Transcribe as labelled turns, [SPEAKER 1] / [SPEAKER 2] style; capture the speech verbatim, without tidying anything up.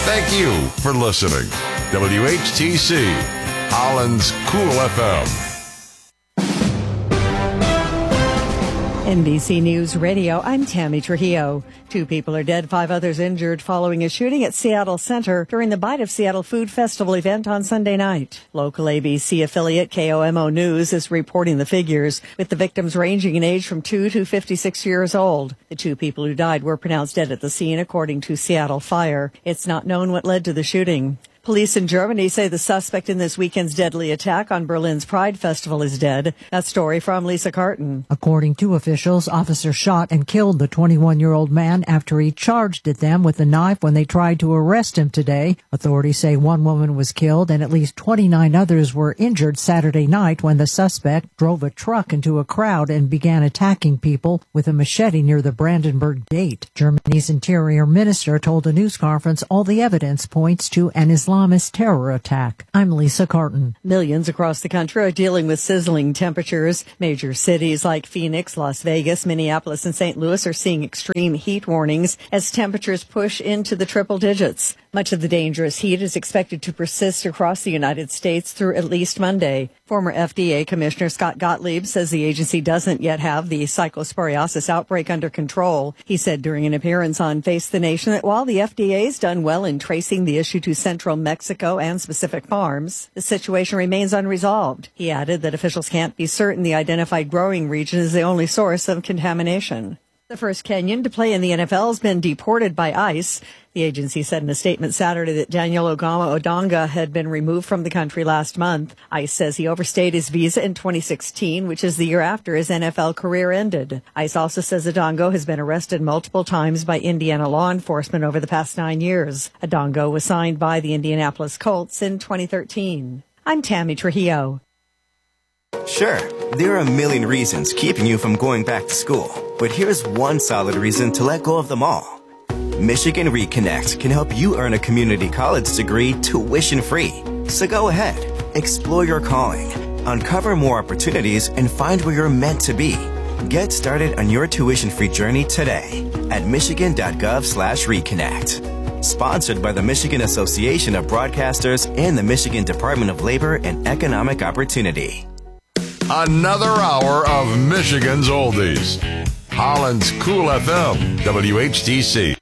[SPEAKER 1] Thank you for listening. W H T C, Holland's Cool F M.
[SPEAKER 2] N B C News Radio, I'm Tammy Trujillo. Two people are dead, five others injured following a shooting at Seattle Center during the Bite of Seattle Food Festival event on Sunday night. Local A B C affiliate K O M O News is reporting the figures, with the victims ranging in age from two to fifty-six years old. The two people who died were pronounced dead at the scene, according to Seattle Fire. It's not known what led to the shooting. Police in Germany say the suspect in this weekend's deadly attack on Berlin's Pride Festival is dead. That story from Lisa Carton.
[SPEAKER 3] According to officials, officers shot and killed the twenty-one-year-old man after he charged at them with a knife when they tried to arrest him today. Authorities say one woman was killed and at least twenty-nine others were injured Saturday night when the suspect drove a truck into a crowd and began attacking people with a machete near the Brandenburg Gate. Germany's interior minister told a news conference all the evidence points to an Islamic Islamist terror attack. I'm Lisa Carton.
[SPEAKER 2] Millions across the country are dealing with sizzling temperatures. Major cities like Phoenix, Las Vegas, Minneapolis, and Saint Louis are seeing extreme heat warnings as temperatures push into the triple digits. Much of the dangerous heat is expected to persist across the United States through at least Monday. Former F D A Commissioner Scott Gottlieb says the agency doesn't yet have the cyclosporiosis outbreak under control. He said during an appearance on Face the Nation that while the F D A has done well in tracing the issue to central Mexico and specific farms, the situation remains unresolved. He added that officials can't be certain the identified growing region is the only source of contamination. The first Kenyan to play in the N F L has been deported by ICE. The agency said in a statement Saturday that Daniel Ogama Odonga had been removed from the country last month. ICE says he overstayed his visa in twenty sixteen, which is the year after his N F L career ended. ICE also says Odongo has been arrested multiple times by Indiana law enforcement over the past nine years. Odongo was signed by the Indianapolis Colts in twenty thirteen. I'm Tammy Trujillo.
[SPEAKER 4] Sure, there are a million reasons keeping you from going back to school, but here's one solid reason to let go of them all. Michigan Reconnect can help you earn a community college degree tuition-free. So go ahead, explore your calling, uncover more opportunities, and find where you're meant to be. Get started on your tuition-free journey today at michigan.gov slash reconnect. Sponsored by the Michigan Association of Broadcasters and the Michigan Department of Labor and Economic Opportunity.
[SPEAKER 1] Another hour of Michigan's Oldies. Holland's Cool F M, W H T C.